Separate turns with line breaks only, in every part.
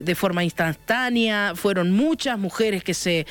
de forma instantánea. Fueron muchas mujeres que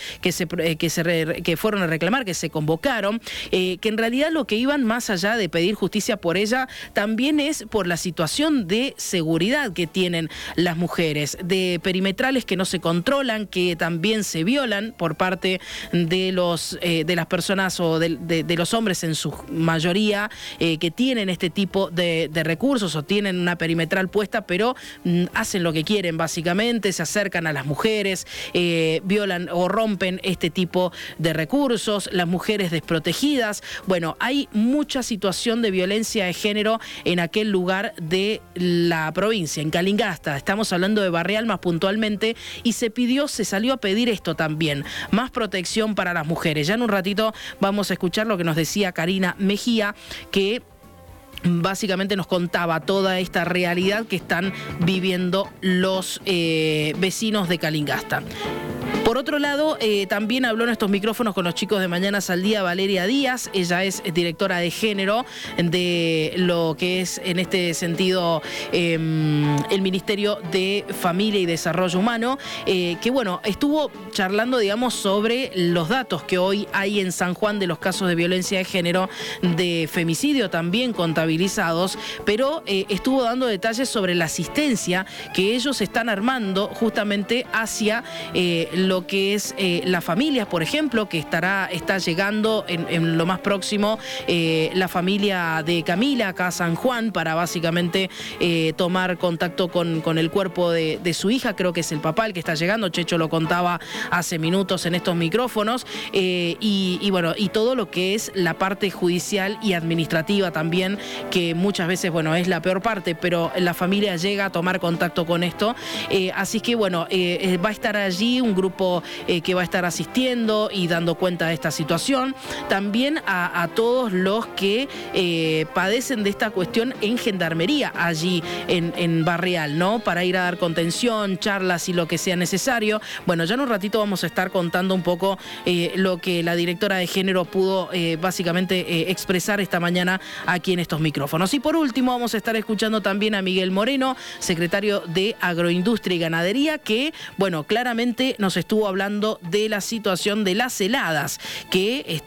fueron a reclamar, que se convocaron, que en realidad lo que iban más allá de pedir justicia por ella, también es por la situación de seguridad que tienen las mujeres, de perimetrales que no se controlan, que también se violan por parte de las personas o de los hombres en su mayoría, que tienen este tipo de recursos o tienen una perimetral puesta, pero hacen lo que quieren básicamente. Se acercan a las mujeres, violan o rompen este tipo de recursos, las mujeres desprotegidas. Bueno, hay mucha situación de violencia de género en aquel lugar de la provincia, en Calingasta. Estamos hablando de Barrial más puntualmente, y se salió a pedir esto también, más protección para las mujeres. Ya en un ratito vamos a escuchar lo que nos decía Karina Mejía, que básicamente nos contaba toda esta realidad que están viviendo los vecinos de Calingasta. Por otro lado, también habló en estos micrófonos con los chicos de Mañanas al Día Valeria Díaz. Ella es directora de género de lo que es, en este sentido, el Ministerio de Familia y Desarrollo Humano, que bueno, estuvo charlando, digamos, sobre los datos que hoy hay en San Juan de los casos de violencia de género, de femicidio también contabilizados, pero estuvo dando detalles sobre la asistencia que ellos están armando justamente hacia lo que es las familias, por ejemplo, que está llegando en lo más próximo la familia de Camila acá a San Juan, para básicamente tomar contacto con el cuerpo de su hija. Creo que es el papá el que está llegando. Checho lo contaba hace minutos en estos micrófonos, y bueno, y todo lo que es la parte judicial y administrativa también, que muchas veces, bueno, es la peor parte, pero la familia llega a tomar contacto con esto. Así que bueno, va a estar allí un grupo que va a estar asistiendo y dando cuenta de esta situación. También a todos los que padecen de esta cuestión en Gendarmería, allí en Barrial, ¿no? Para ir a dar contención, charlas y lo que sea necesario. Bueno, ya en un ratito vamos a estar contando un poco lo que la directora de género pudo básicamente expresar esta mañana aquí en estos micrófonos. Y por último vamos a estar escuchando también a Miguel Moreno, secretario de Agroindustria y Ganadería, que, bueno, claramente nos estuvo hablando de la situación de las heladas que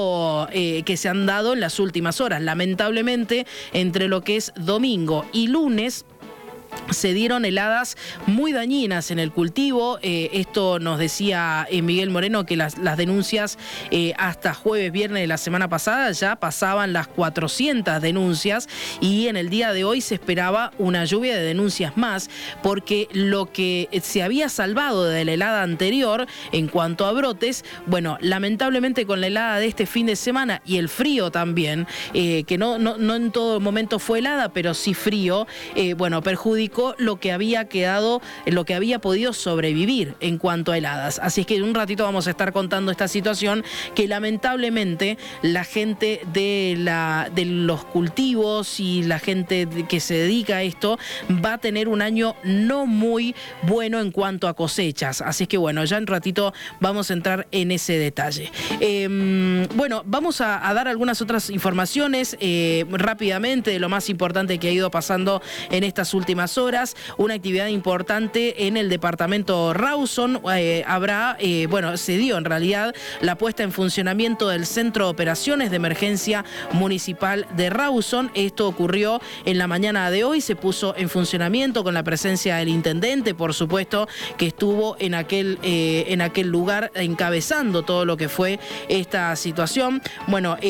se han dado en las últimas horas. Lamentablemente, entre lo que es domingo y lunes, se dieron heladas muy dañinas en el cultivo. Esto nos decía Miguel Moreno, que las denuncias hasta jueves, viernes de la semana pasada ya pasaban las 400 denuncias, y en el día de hoy se esperaba una lluvia de denuncias más, porque lo que se había salvado de la helada anterior en cuanto a brotes, bueno, lamentablemente con la helada de este fin de semana y el frío también, que no en todo momento fue helada, pero sí frío, bueno, perjudicó lo que había quedado, lo que había podido sobrevivir en cuanto a heladas. Así es que en un ratito vamos a estar contando esta situación, que lamentablemente la gente de los cultivos y la gente que se dedica a esto va a tener un año no muy bueno en cuanto a cosechas. Así es que bueno, ya en ratito vamos a entrar en ese detalle. Bueno, vamos a dar algunas otras informaciones rápidamente de lo más importante que ha ido pasando en estas últimas horas. Una actividad importante en el departamento Rawson. Se dio en realidad la puesta en funcionamiento del Centro de Operaciones de Emergencia Municipal de Rawson. Esto ocurrió en la mañana de hoy, se puso en funcionamiento con la presencia del intendente, por supuesto, que estuvo en aquel lugar encabezando todo lo que fue esta situación. Bueno,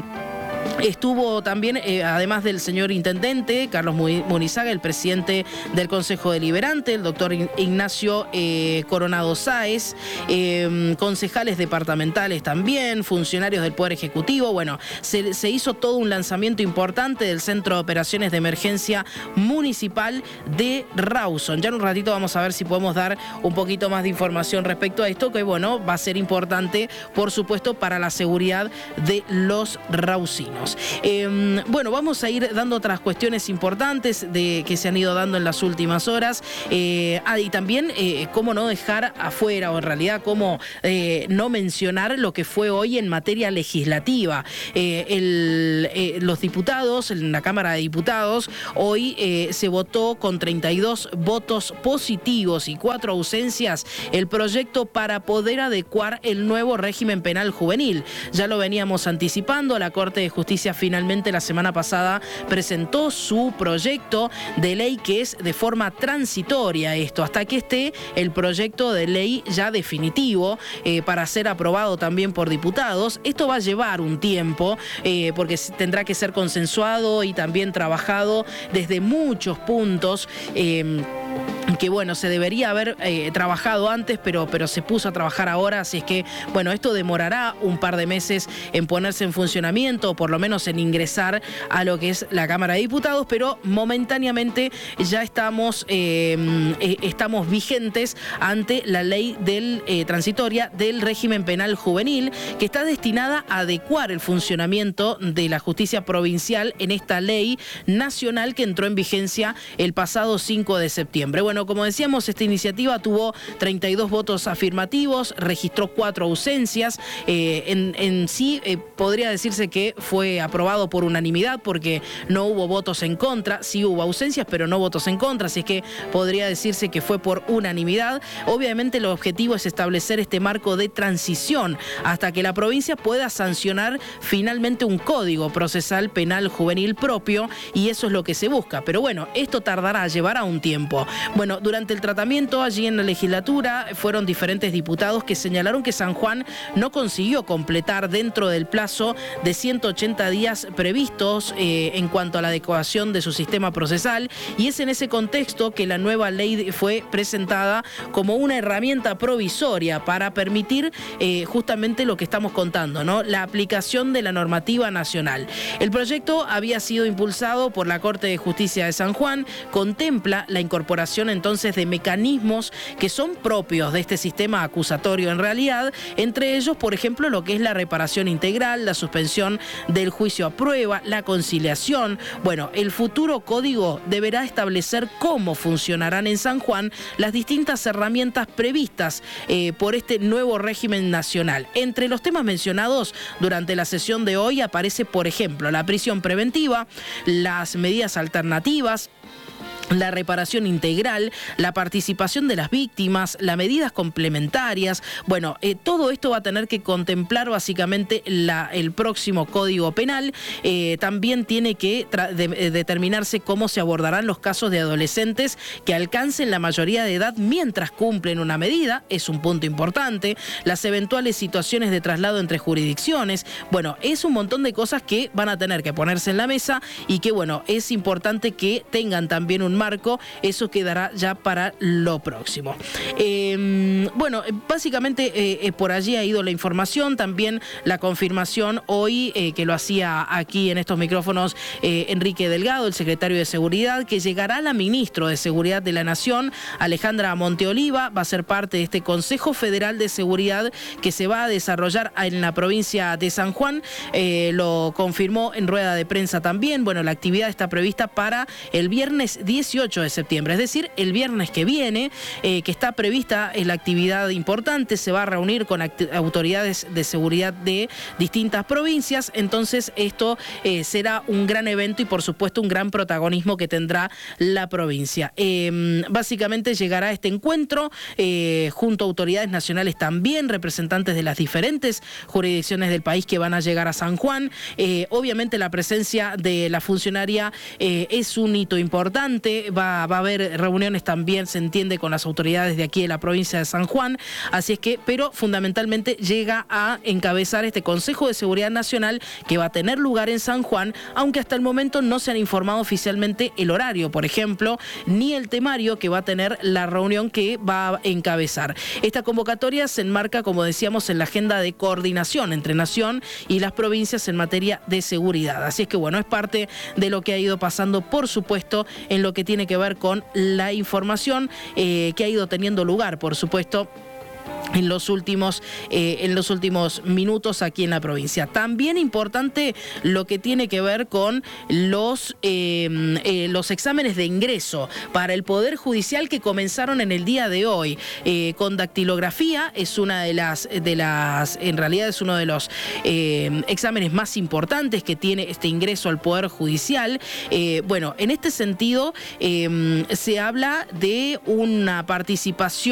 estuvo también, además del señor intendente, Carlos Munizaga, el presidente del Consejo Deliberante, el doctor Ignacio Coronado Sáez, concejales departamentales también, funcionarios del Poder Ejecutivo. Bueno, se hizo todo un lanzamiento importante del Centro de Operaciones de Emergencia Municipal de Rawson. Ya en un ratito vamos a ver si podemos dar un poquito más de información respecto a esto, que bueno, va a ser importante, por supuesto, para la seguridad de los raucinos. menos. Bueno, vamos a ir dando otras cuestiones importantes que se han ido dando en las últimas horas. Y también cómo no dejar afuera, o en realidad cómo no mencionar lo que fue hoy en materia legislativa. Los diputados, en la Cámara de Diputados, hoy se votó con 32 votos positivos y 4 ausencias el proyecto para poder adecuar el nuevo régimen penal juvenil. Ya lo veníamos anticipando, la Corte de Justicia finalmente la semana pasada presentó su proyecto de ley, que es de forma transitoria esto, hasta que esté el proyecto de ley ya definitivo para ser aprobado también por diputados. Esto va a llevar un tiempo porque tendrá que ser consensuado y también trabajado desde muchos puntos. Que bueno, se debería haber trabajado antes, pero se puso a trabajar ahora, así es que bueno, esto demorará un par de meses en ponerse en funcionamiento, o por lo menos en ingresar a lo que es la Cámara de Diputados, pero momentáneamente ya estamos vigentes ante la ley transitoria del régimen penal juvenil, que está destinada a adecuar el funcionamiento de la justicia provincial en esta ley nacional que entró en vigencia el pasado 5 de septiembre. Bueno, como decíamos, esta iniciativa tuvo 32 votos afirmativos, registró 4 ausencias. En sí podría decirse que fue aprobado por unanimidad porque no hubo votos en contra. Sí hubo ausencias, pero no votos en contra, así es que podría decirse que fue por unanimidad. Obviamente el objetivo es establecer este marco de transición hasta que la provincia pueda sancionar finalmente un código procesal penal juvenil propio, y eso es lo que se busca. Pero bueno, esto llevará un tiempo. Bueno, durante el tratamiento allí en la legislatura fueron diferentes diputados que señalaron que San Juan no consiguió completar dentro del plazo de 180 días previstos en cuanto a la adecuación de su sistema procesal, y es en ese contexto que la nueva ley fue presentada como una herramienta provisoria para permitir justamente lo que estamos contando, ¿no? La aplicación de la normativa nacional. El proyecto había sido impulsado por la Corte de Justicia de San Juan, contempla la incorporación entonces de mecanismos que son propios de este sistema acusatorio en realidad, entre ellos, por ejemplo, lo que es la reparación integral, la suspensión del juicio a prueba, la conciliación. Bueno, el futuro código deberá establecer cómo funcionarán en San Juan las distintas herramientas previstas por este nuevo régimen nacional. Entre los temas mencionados durante la sesión de hoy aparece, por ejemplo, la prisión preventiva, las medidas alternativas, la reparación integral, la participación de las víctimas, las medidas complementarias. Bueno, todo esto va a tener que contemplar básicamente el próximo Código Penal. También tiene que determinarse cómo se abordarán los casos de adolescentes que alcancen la mayoría de edad mientras cumplen una medida, es un punto importante. Las eventuales situaciones de traslado entre jurisdicciones. Bueno, es un montón de cosas que van a tener que ponerse en la mesa y que, bueno, es importante que tengan también un marco. Eso quedará ya para lo próximo. Bueno, básicamente por allí ha ido la información, también la confirmación hoy que lo hacía aquí en estos micrófonos Enrique Delgado, el secretario de Seguridad, que llegará la ministra de Seguridad de la Nación, Alejandra Monteoliva, va a ser parte de este Consejo Federal de Seguridad que se va a desarrollar en la provincia de San Juan. Lo confirmó en rueda de prensa también. Bueno, la actividad está prevista para el viernes 18 de septiembre, es decir, el viernes que viene, que está prevista la actividad importante. Se va a reunir con autoridades de seguridad de distintas provincias. Entonces esto será un gran evento y por supuesto un gran protagonismo que tendrá la provincia. Básicamente llegará este encuentro junto a autoridades nacionales también, representantes de las diferentes jurisdicciones del país que van a llegar a San Juan. Obviamente la presencia de la funcionaria es un hito importante. Va a haber reuniones también, se entiende, con las autoridades de aquí de la provincia de San Juan. Así es que, pero fundamentalmente llega a encabezar este Consejo de Seguridad Nacional que va a tener lugar en San Juan, aunque hasta el momento no se han informado oficialmente el horario, por ejemplo, ni el temario que va a tener la reunión que va a encabezar. Esta convocatoria se enmarca, como decíamos, en la agenda de coordinación entre Nación y las provincias en materia de seguridad. Así es que, bueno, es parte de lo que ha ido pasando, por supuesto, en lo que tiene que ver con la información que ha ido teniendo lugar, por supuesto, en los últimos minutos aquí en la provincia. También importante lo que tiene que ver con los exámenes de ingreso para el Poder Judicial que comenzaron en el día de hoy. Con dactilografía es una en realidad es uno de los exámenes más importantes que tiene este ingreso al Poder Judicial. Bueno, en este sentido se habla de una participación